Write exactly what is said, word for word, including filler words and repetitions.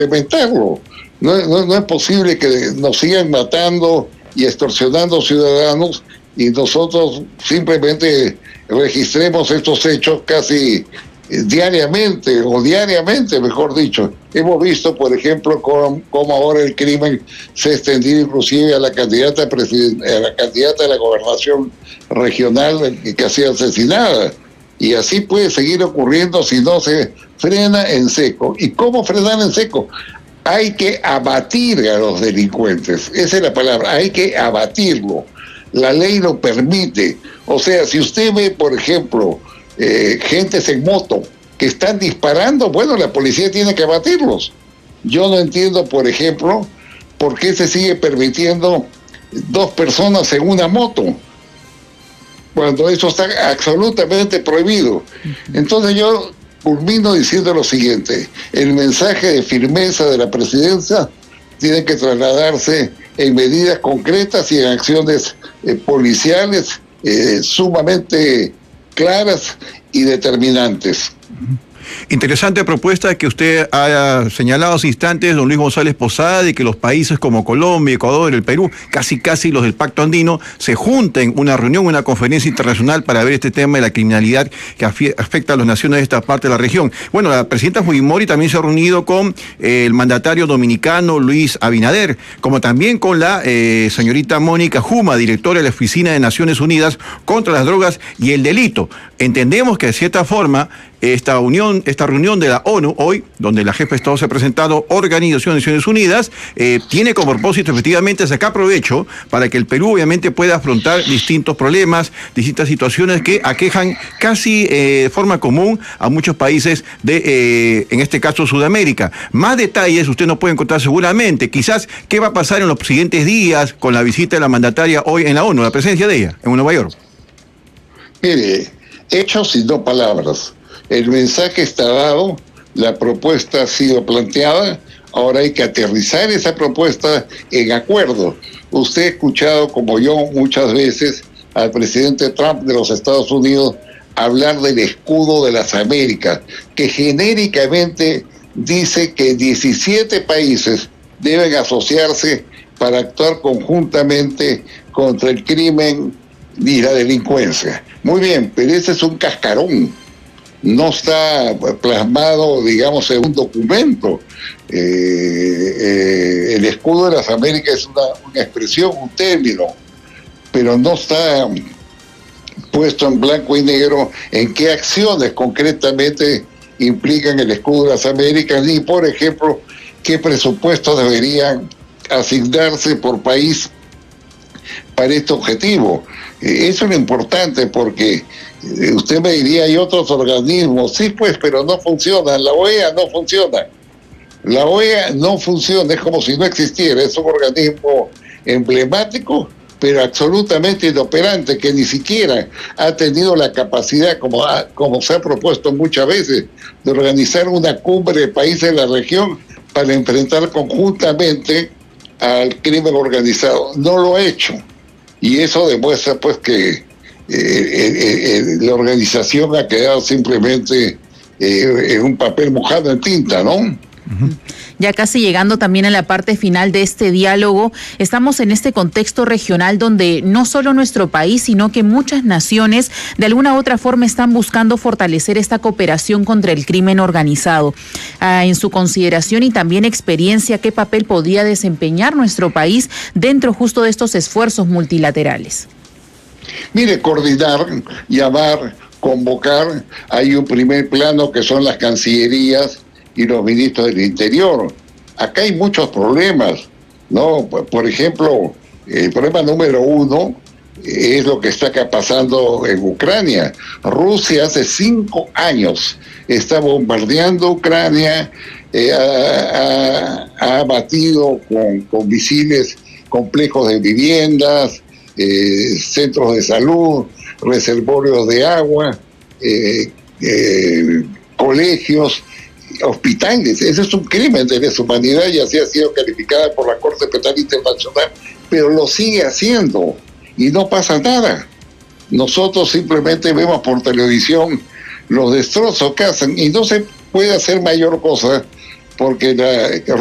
implementarlo. No, no, no es posible que nos sigan matando y extorsionando ciudadanos y nosotros simplemente registremos estos hechos casi diariamente, o diariamente, mejor dicho. Hemos visto, por ejemplo, cómo, cómo ahora el crimen se ha extendido inclusive a la candidata a la candidata de la gobernación regional que ha sido asesinada. Y así puede seguir ocurriendo si no se frena en seco. ¿Y cómo frenar en seco? Hay que abatir a los delincuentes. Esa es la palabra, hay que abatirlo. La ley lo permite. O sea, si usted ve, por ejemplo, eh, gentes en moto que están disparando, bueno, la policía tiene que abatirlos. Yo no entiendo, por ejemplo, por qué se sigue permitiendo dos personas en una moto, cuando eso está absolutamente prohibido. Entonces yo culmino diciendo lo siguiente: el mensaje de firmeza de la presidencia tiene que trasladarse en medidas concretas y en acciones eh, policiales eh, sumamente claras y determinantes. Interesante propuesta que usted ha señalado hace instantes, don Luis González Posada, de que los países como Colombia, Ecuador, el Perú, casi casi los del Pacto Andino, se junten una reunión, una conferencia internacional para ver este tema de la criminalidad que afecta a las naciones de esta parte de la región. Bueno, la presidenta Fujimori también se ha reunido con eh, el mandatario dominicano Luis Abinader, como también con la eh, señorita Mónica Juma, directora de la Oficina de Naciones Unidas contra las Drogas y el Delito. Entendemos que de cierta forma esta unión, esta reunión de la ONU hoy, donde la jefa de Estado se ha presentado, Organización de Naciones Unidas, eh, tiene como propósito efectivamente sacar provecho para que el Perú obviamente pueda afrontar distintos problemas, distintas situaciones que aquejan casi eh, de forma común a muchos países de, eh, en este caso, Sudamérica. Más detalles usted no puede encontrar seguramente. Quizás qué va a pasar en los siguientes días con la visita de la mandataria hoy en la ONU, la presencia de ella en Nueva York. Mire, hechos y no palabras. El mensaje está dado, la propuesta ha sido planteada, ahora hay que aterrizar esa propuesta en acuerdo. Usted ha escuchado, como yo, muchas veces al presidente Trump de los Estados Unidos hablar del escudo de las Américas, que genéricamente dice que diecisiete países deben asociarse para actuar conjuntamente contra el crimen y la delincuencia. Muy bien, pero ese es un cascarón. No está plasmado, digamos, en un documento. Eh, eh, el escudo de las Américas es una, una expresión, un término, pero no está puesto en blanco y negro en qué acciones concretamente implican el escudo de las Américas, ni, por ejemplo, qué presupuestos deberían asignarse por país para este objetivo. Eh, eso es lo importante, porque eh, usted me diría, hay otros organismos, sí pues, pero no funcionan. La O E A no funciona. La O E A no funciona, es como si no existiera. Es un organismo emblemático, pero absolutamente inoperante, que ni siquiera ha tenido la capacidad, como, ha, como se ha propuesto muchas veces, de organizar una cumbre de países de la región para enfrentar conjuntamente al crimen organizado. No lo ha hecho. Y eso demuestra pues que eh, eh, eh, la organización ha quedado simplemente eh, en un papel mojado en tinta, ¿no? Uh-huh. Ya casi llegando también a la parte final de este diálogo, estamos en este contexto regional donde no solo nuestro país, sino que muchas naciones de alguna u otra forma están buscando fortalecer esta cooperación contra el crimen organizado. Ah, en su consideración y también experiencia, ¿qué papel podría desempeñar nuestro país dentro justo de estos esfuerzos multilaterales? Mire, coordinar, llamar, convocar. Hay un primer plano que son las cancillerías y los ministros del Interior. Acá hay muchos problemas, ¿no? Por ejemplo, el problema número uno es lo que está acá pasando en Ucrania. Rusia hace cinco años está bombardeando Ucrania, eh, ha, ha, ha abatido con, con misiles complejos de viviendas, eh, centros de salud, reservorios de agua, eh, eh, colegios, hospitales. Eso es un crimen de deshumanidad y así ha sido calificada por la Corte Penal Internacional, pero lo sigue haciendo y no pasa nada. Nosotros simplemente vemos por televisión los destrozos que hacen y no se puede hacer mayor cosa porque la